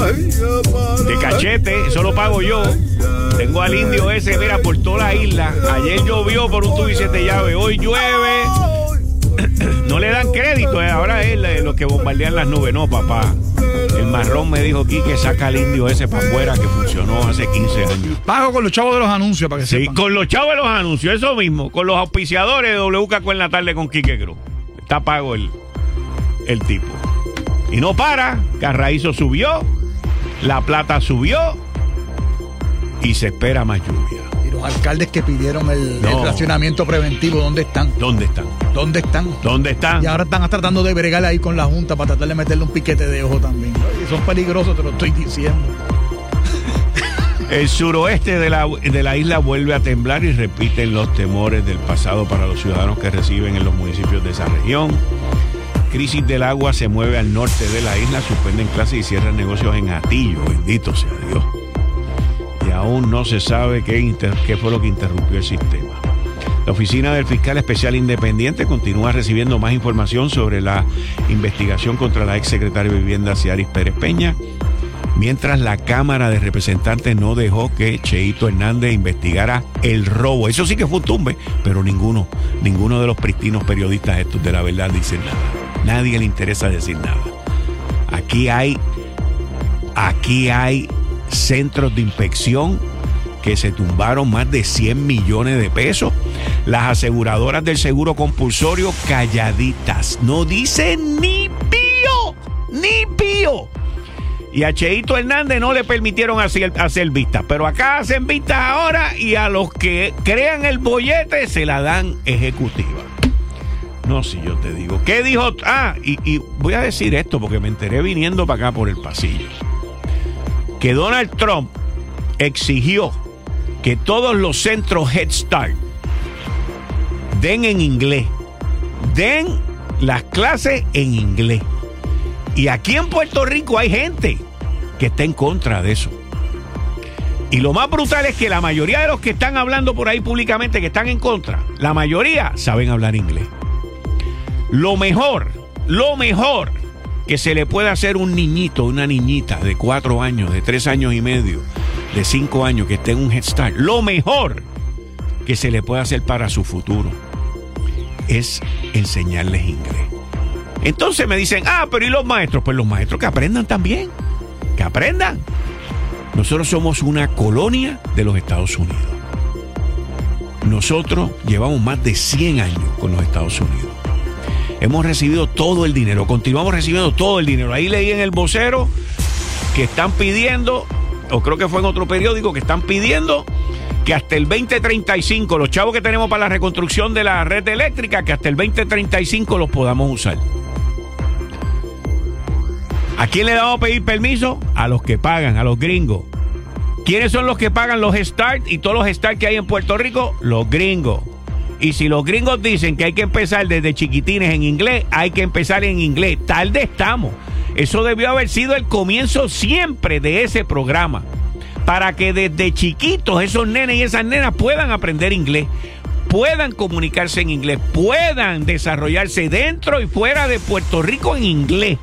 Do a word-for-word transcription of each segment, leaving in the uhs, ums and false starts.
de cachete, eso lo pago yo. Tengo al indio ese, mira, por toda la isla. Ayer llovió por un tubo y siete llaves, hoy llueve. No le dan crédito, eh. Ahora es eh, los que bombardean las nubes. No, papá. El marrón me dijo aquí que saca al indio ese para afuera, que funcionó hace quince años. Pago con los chavos de los anuncios para que Sí, sepan. con los chavos de los anuncios, eso mismo. Con los auspiciadores de W K Q en la tarde con Quique Cruz. Está pago el, el tipo. Y no para. Carraízo subió. La Plata subió. Y se espera más lluvia. Y los alcaldes que pidieron el, No. el racionamiento preventivo, ¿dónde están? ¿Dónde están? ¿Dónde están? ¿Dónde están? Y ahora están tratando de bregar ahí con la Junta para tratar de meterle un piquete de ojo también. Oye, son peligrosos, te lo estoy diciendo. El suroeste de la, de la isla vuelve a temblar y repiten los temores del pasado para los ciudadanos que reciben en los municipios de esa región. Crisis del agua se mueve al norte de la isla, suspenden clases y cierran negocios en Atillo, bendito sea Dios. Y aún no se sabe qué, inter, qué fue lo que interrumpió el sistema. La oficina del fiscal especial independiente continúa recibiendo más información sobre la investigación contra la exsecretaria de Vivienda Ciaris Pérez Peña, mientras la Cámara de Representantes no dejó que Cheito Hernández investigara el robo. Eso sí que fue un tumbe, pero ninguno, ninguno de los pristinos periodistas estos de La Verdad dicen nada. Nadie le interesa decir nada. Aquí hay, aquí hay centros de inspección que se tumbaron más de cien millones de pesos. Las aseguradoras del seguro compulsorio calladitas. No dicen ni pío, ni pío. Y a Cheito Hernández no le permitieron hacer, hacer vistas. Pero acá hacen vistas ahora y a los que crean el bollete se la dan ejecutiva. No, si yo te digo. ¿Qué dijo? Ah, y, y voy a decir esto porque me enteré viniendo para acá por el pasillo. Que Donald Trump exigió que todos los centros Head Start den en inglés. Den las clases en inglés. Y aquí en Puerto Rico hay gente que está en contra de eso. Y lo más brutal es que la mayoría de los que están hablando por ahí públicamente que están en contra, la mayoría saben hablar inglés. Lo mejor, lo mejor que se le puede hacer a un niñito, una niñita de cuatro años, de tres años y medio, de cinco años que esté en un Head Start, lo mejor que se le puede hacer para su futuro es enseñarles inglés. Entonces me dicen, ah, pero ¿y los maestros? Pues los maestros que aprendan también, que aprendan. Nosotros somos una colonia de los Estados Unidos. Nosotros llevamos más de cien años con los Estados Unidos. Hemos recibido todo el dinero, continuamos recibiendo todo el dinero. Ahí leí en el vocero que están pidiendo, o creo que fue en otro periódico, que están pidiendo que hasta el veinte treinta y cinco, los chavos que tenemos para la reconstrucción de la red eléctrica, que hasta el veinte treinta y cinco los podamos usar. ¿A quién le vamos a pedir permiso? A los que pagan, a los gringos. ¿Quiénes son los que pagan los Start y todos los Start que hay en Puerto Rico? Los gringos. Y si los gringos dicen que hay que empezar desde chiquitines en inglés, hay que empezar en inglés. Tarde estamos. Eso debió haber sido el comienzo siempre de ese programa. Para que desde chiquitos esos nenes y esas nenas puedan aprender inglés, puedan comunicarse en inglés, puedan desarrollarse dentro y fuera de Puerto Rico en inglés.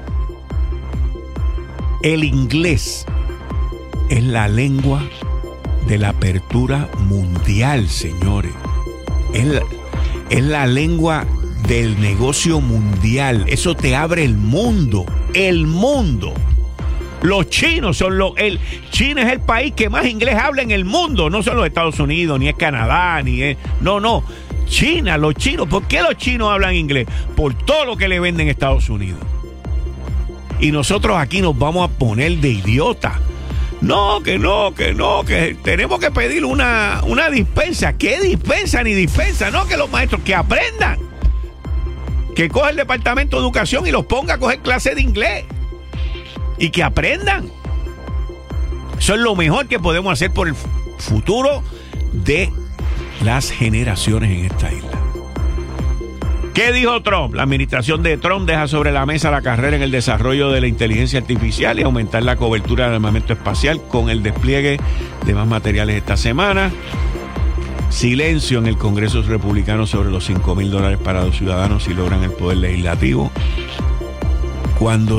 El inglés es la lengua de la apertura mundial, señores. Es la, es la lengua del negocio mundial. Eso te abre el mundo. El mundo. Los chinos son los... El, China es el país que más inglés habla en el mundo. No son los Estados Unidos, ni es Canadá, ni es... No, no. China, los chinos. ¿Por qué los chinos hablan inglés? Por todo lo que le venden a Estados Unidos. Y nosotros aquí nos vamos a poner de idiota. No, que no, que no, que tenemos que pedir una, una dispensa. ¿Qué dispensa ni dispensa? No, que los maestros que aprendan. Que coja el Departamento de Educación y los ponga a coger clases de inglés. Y que aprendan. Eso es lo mejor que podemos hacer por el futuro de las generaciones en esta isla. ¿Qué dijo Trump? La administración de Trump deja sobre la mesa la carrera en el desarrollo de la inteligencia artificial y aumentar la cobertura del armamento espacial con el despliegue de más materiales esta semana. Silencio en el Congreso republicano sobre los cinco mil dólares para los ciudadanos si logran el poder legislativo. Cuando